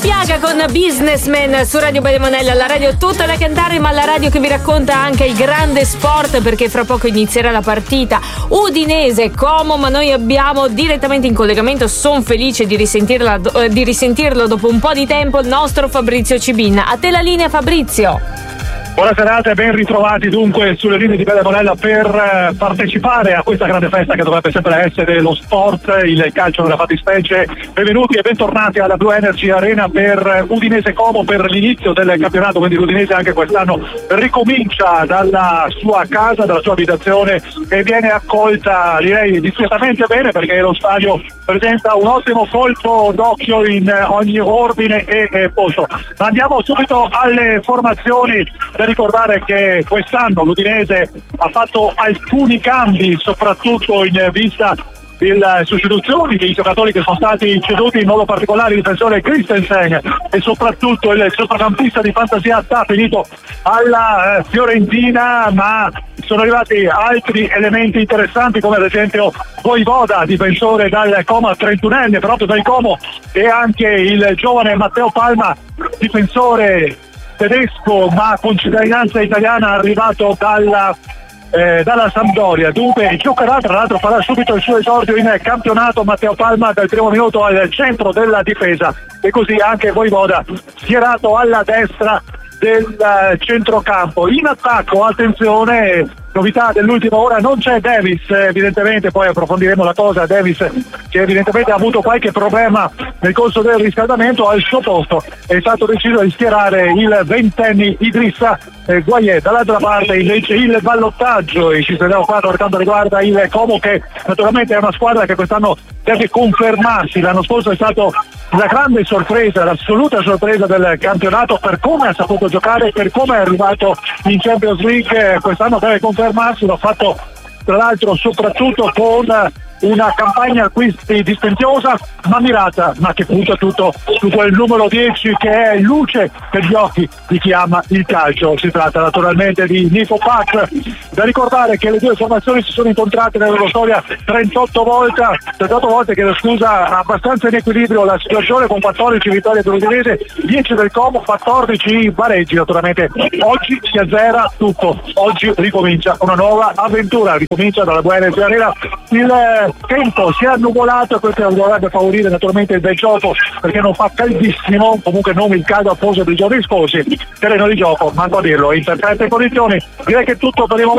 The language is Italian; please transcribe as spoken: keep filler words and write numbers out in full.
Piaga con Businessman su Radio Benemonella, la radio tutta da cantare, ma la radio che vi racconta anche il grande sport, perché fra poco inizierà la partita Udinese Como, ma noi abbiamo direttamente in collegamento, sono felice di risentirla, di risentirlo dopo un po' di tempo, il nostro Fabrizio Cibin. A te la linea, Fabrizio. Buona serata e ben ritrovati dunque sulle linee di Benemonella per eh, partecipare a questa grande festa che dovrebbe sempre essere lo sport, il calcio nella fattispecie. Benvenuti e bentornati alla Blue Energy Arena per Udinese Como, per l'inizio del campionato, quindi l'Udinese anche quest'anno ricomincia dalla sua casa, dalla sua abitazione, e viene accolta direi discretamente bene, perché lo stadio presenta un ottimo colpo d'occhio in ogni ordine e, e posto. Ma andiamo subito alle formazioni. Da ricordare che quest'anno l'Udinese ha fatto alcuni cambi, soprattutto in vista delle sostituzioni dei giocatori che sono stati ceduti, in modo particolare il difensore Christensen e soprattutto il centrocampista di fantasia Attà, finito alla eh, Fiorentina, ma sono arrivati altri elementi interessanti, come ad esempio Voivoda, difensore dal Como, trentunenne proprio del Como, e anche il giovane Matteo Palma, difensore tedesco ma con cittadinanza italiana, arrivato dalla, eh, dalla Sampdoria. Dunque giocherà, tra l'altro farà subito il suo esordio in campionato Matteo Palma dal primo minuto al centro della difesa, e così anche Voivoda schierato alla destra del uh, centrocampo. In attacco, attenzione, novità dell'ultima ora, non c'è Davis evidentemente, poi approfondiremo la cosa. Davis, che evidentemente ha avuto qualche problema nel corso del riscaldamento, al suo posto è stato deciso di schierare il ventenne Idrissa eh, Gueye. Dall'altra parte invece il ballottaggio, e ci saremo qua per quanto riguarda il Como, che naturalmente è una squadra che quest'anno deve confermarsi. L'anno scorso è stato la grande sorpresa, l'assoluta sorpresa del campionato, per come ha saputo giocare, per come è arrivato in Champions League. Quest'anno deve confermarsi, l'ha fatto tra l'altro soprattutto con una campagna acquisti dispendiosa ma mirata, ma che punta tutto su quel numero dieci che è luce per gli occhi di chi ama il calcio. Si tratta naturalmente di Niko Pak. Da ricordare che le due formazioni si sono incontrate nella loro storia trentotto volte, trentotto volte che scusa abbastanza in equilibrio la situazione, con quattordici vittorie dell'Udinese, dieci del Como, quattordici pareggi. Naturalmente oggi si azzera tutto, oggi ricomincia una nuova avventura, ricomincia dalla Blue Energy Arena. Il tempo si è annuvolato, e questo dovrebbe favorire naturalmente il bel gioco, perché non fa caldissimo, comunque non il caldo affoso dei giorni scorsi. Terreno di gioco, manco a dirlo, in perfette condizioni. Direi che è tutto per il momento.